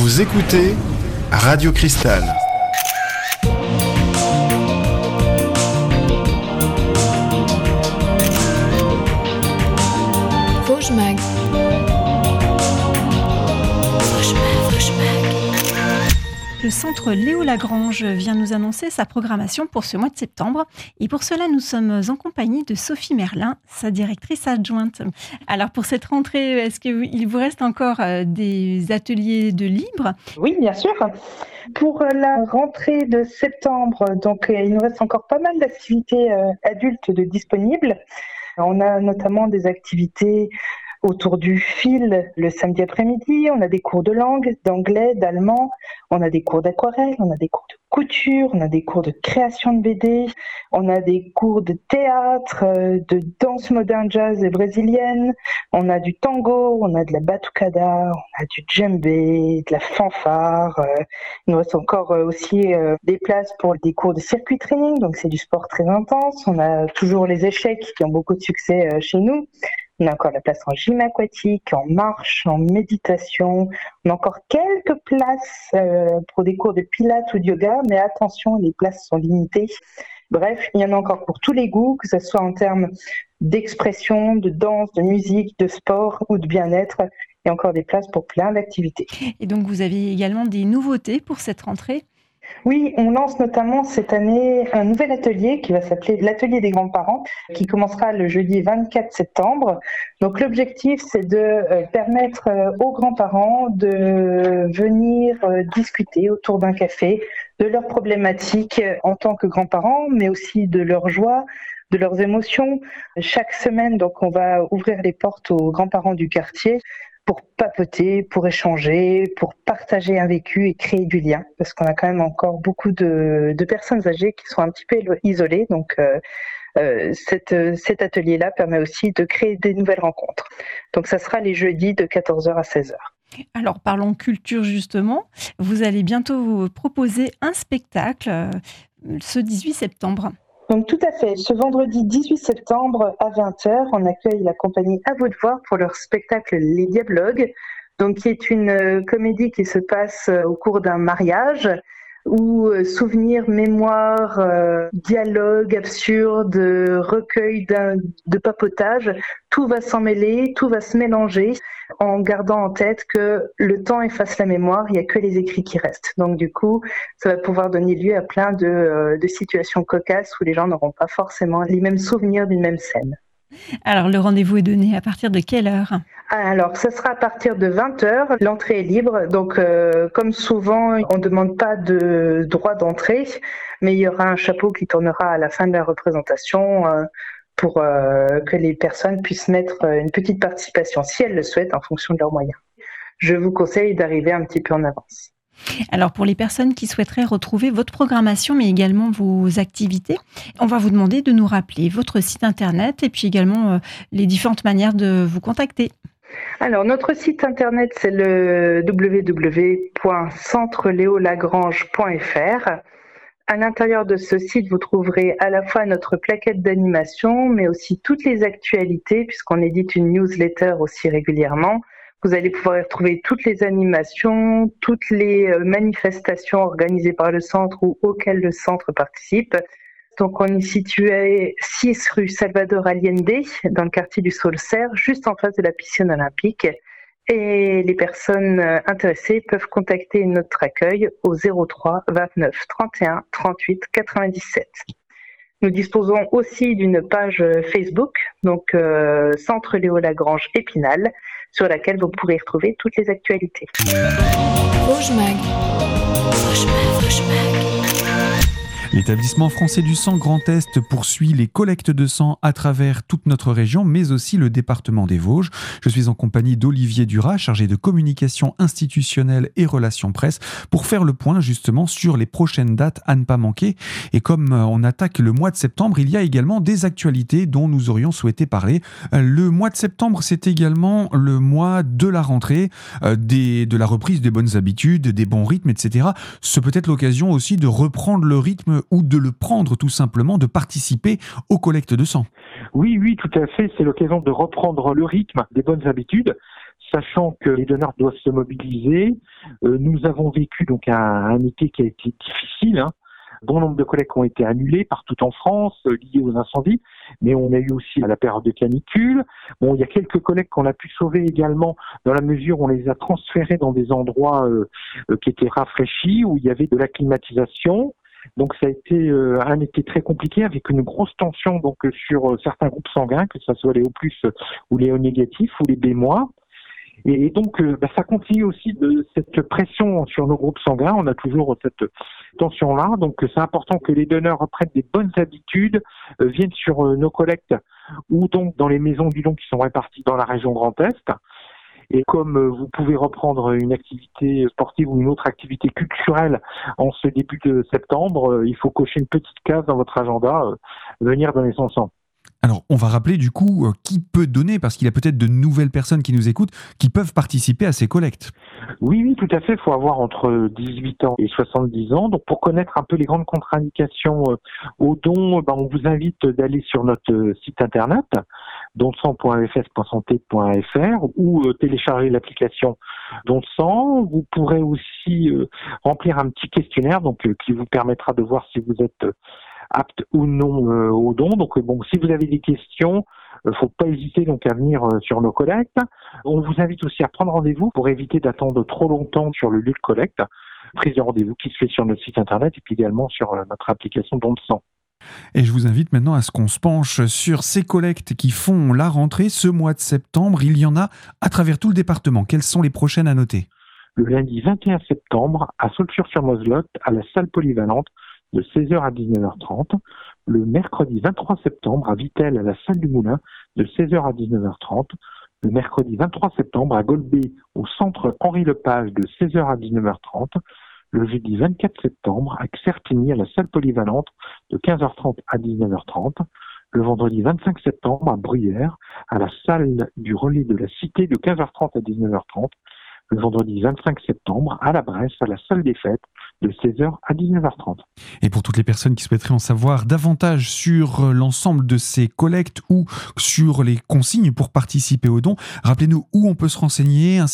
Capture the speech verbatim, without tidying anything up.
Vous écoutez Radio Cristal. Vosges Mag. Le centre Léo Lagrange vient nous annoncer sa programmation pour ce mois de septembre. Et pour cela, nous sommes en compagnie de Sophie Merlin, sa directrice adjointe. Alors pour cette rentrée, est-ce qu'il vous reste encore des ateliers de libre ? Oui, bien sûr. Pour la rentrée de septembre, donc il nous reste encore pas mal d'activités adultes de disponibles. On a notamment des activités autour du fil le samedi après-midi, on a des cours de langue, d'anglais, d'allemand, on a des cours d'aquarelle, on a des cours de couture, on a des cours de création de B D, on a des cours de théâtre, de danse moderne jazz et brésilienne, on a du tango, on a de la batucada, on a du djembé, de la fanfare. Il nous reste encore aussi des places pour des cours de circuit training, donc c'est du sport très intense. On a toujours les échecs qui ont beaucoup de succès chez nous. On a encore la place en gym aquatique, en marche, en méditation. On a encore quelques places euh, pour des cours de pilates ou de yoga, mais attention, les places sont limitées. Bref, il y en a encore pour tous les goûts, que ce soit en termes d'expression, de danse, de musique, de sport ou de bien-être. Il y a encore des places pour plein d'activités. Et donc, vous avez également des nouveautés pour cette rentrée ? Oui, on lance notamment cette année un nouvel atelier qui va s'appeler l'atelier des grands-parents, qui commencera le jeudi vingt-quatre septembre. Donc l'objectif, c'est de permettre aux grands-parents de venir discuter autour d'un café de leurs problématiques en tant que grands-parents, mais aussi de leurs joies, de leurs émotions. Chaque semaine, donc, on va ouvrir les portes aux grands-parents du quartier pour papoter, pour échanger, pour partager un vécu et créer du lien, parce qu'on a quand même encore beaucoup de, de personnes âgées qui sont un petit peu isolées, donc euh, euh, cette, cet atelier-là permet aussi de créer des nouvelles rencontres. Donc ça sera les jeudis de quatorze heures à seize heures. Alors parlons culture justement, vous allez bientôt vous proposer un spectacle euh, ce dix-huit septembre. Donc tout à fait, ce vendredi dix-huit septembre à vingt heures, on accueille la compagnie À vous de voir pour leur spectacle Les Diablogues, donc qui est une euh, comédie qui se passe euh, au cours d'un mariage, où euh, souvenirs, mémoires, euh, dialogues absurdes, recueils de papotage, tout va s'en mêler, tout va se mélanger, en gardant en tête que le temps efface la mémoire, il n'y a que les écrits qui restent. Donc du coup, ça va pouvoir donner lieu à plein de, euh, de situations cocasses où les gens n'auront pas forcément les mêmes souvenirs d'une même scène. Alors le rendez-vous est donné à partir de quelle heure ? Alors, ce sera à partir de vingt heures, l'entrée est libre, donc euh, comme souvent, on ne demande pas de droit d'entrée, mais il y aura un chapeau qui tournera à la fin de la représentation euh, pour euh, que les personnes puissent mettre une petite participation, si elles le souhaitent, en fonction de leurs moyens. Je vous conseille d'arriver un petit peu en avance. Alors pour les personnes qui souhaiteraient retrouver votre programmation mais également vos activités, on va vous demander de nous rappeler votre site internet et puis également euh, les différentes manières de vous contacter. Alors notre site internet c'est le w w w point centre léo lagrange point f r. À l'intérieur de ce site, vous trouverez à la fois notre plaquette d'animation mais aussi toutes les actualités puisqu'on édite une newsletter aussi régulièrement. Vous allez pouvoir y retrouver toutes les animations, toutes les manifestations organisées par le centre ou auxquelles le centre participe. Donc on est situé six rue Salvador Allende, dans le quartier du Saulcerre, juste en face de la piscine olympique. Et les personnes intéressées peuvent contacter notre accueil au zéro trois vingt-neuf trente et un trente-huit quatre-vingt-dix-sept. Nous disposons aussi d'une page Facebook, donc euh, Centre Léo Lagrange Épinal, sur laquelle vous pourrez retrouver toutes les actualités. Vosges Mag. Vosges Mag. Vosges Mag. L'établissement français du sang Grand Est poursuit les collectes de sang à travers toute notre région, mais aussi le département des Vosges. Je suis en compagnie d'Olivier Duras, chargé de communication institutionnelle et relations presse, pour faire le point justement sur les prochaines dates à ne pas manquer. Et comme on attaque le mois de septembre, il y a également des actualités dont nous aurions souhaité parler. Le mois de septembre, c'est également le mois de la rentrée, des, de la reprise des bonnes habitudes, des bons rythmes, et cetera. C'est peut-être l'occasion aussi de reprendre le rythme ou de le prendre tout simplement, de participer aux collectes de sang. Oui, oui, tout à fait. C'est l'occasion de reprendre le rythme des bonnes habitudes. sachant que les donneurs doivent se mobiliser. Euh, nous avons vécu donc un, un été qui a été difficile, hein. Bon nombre de collectes ont été annulées partout en France, euh, liées aux incendies, mais on a eu aussi la période de canicule. Bon, il y a quelques collectes qu'on a pu sauver également dans la mesure où on les a transférées dans des endroits euh, euh, qui étaient rafraîchis, où il y avait de la climatisation. Donc ça a été euh, un été très compliqué avec une grosse tension donc sur euh, certains groupes sanguins, que ce soit les O plus ou les O négatifs ou les B-. Et donc, euh, bah, ça continue aussi de cette pression sur nos groupes sanguins. On a toujours cette tension-là. Donc, c'est important que les donneurs reprennent des bonnes habitudes, euh, viennent sur euh, nos collectes ou donc dans les maisons du don qui sont réparties dans la région Grand Est. Et comme euh, vous pouvez reprendre une activité sportive ou une autre activité culturelle en ce début de septembre, euh, il faut cocher une petite case dans votre agenda, euh, venir donner son sang. Alors, on va rappeler du coup euh, qui peut donner, parce qu'il y a peut-être de nouvelles personnes qui nous écoutent, qui peuvent participer à ces collectes. Oui, oui, tout à fait. Il faut avoir entre dix-huit ans et soixante-dix ans. Donc, pour connaître un peu les grandes contre-indications euh, au don, ben, on vous invite d'aller sur notre euh, site internet, don sang point f s point santé point f r, ou euh, télécharger l'application Don sang. Vous pourrez aussi euh, remplir un petit questionnaire donc euh, qui vous permettra de voir si vous êtes euh, apte ou non euh, au don. Donc bon, si vous avez des questions, euh, faut pas hésiter donc à venir euh, sur nos collectes. On vous invite aussi à prendre rendez-vous pour éviter d'attendre trop longtemps sur le lieu de collecte. Prise de rendez-vous qui se fait sur notre site internet et puis également sur euh, notre application Don sang. Et je vous invite maintenant à ce qu'on se penche sur ces collectes qui font la rentrée ce mois de septembre. Il y en a à travers tout le département. Quelles sont les prochaines à noter ? Le lundi vingt et un septembre à Saulxures-sur-Moselotte à la salle polyvalente de seize heures à dix-neuf heures trente, le mercredi vingt-trois septembre à Vittel à la salle du Moulin de seize heures à dix-neuf heures trente, le mercredi vingt-trois septembre à Golbet au centre Henri Lepage de seize heures à dix-neuf heures trente, le jeudi vingt-quatre septembre à Certigny à la salle polyvalente de quinze heures trente à dix-neuf heures trente, le vendredi vingt-cinq septembre à Bruyères à la salle du relais de la Cité de quinze heures trente à dix-neuf heures trente, le vendredi vingt-cinq septembre à la Bresse à la salle des fêtes de seize heures à dix-neuf heures trente. Et pour toutes les personnes qui souhaiteraient en savoir davantage sur l'ensemble de ces collectes ou sur les consignes pour participer au don, rappelez-nous où on peut se renseigner,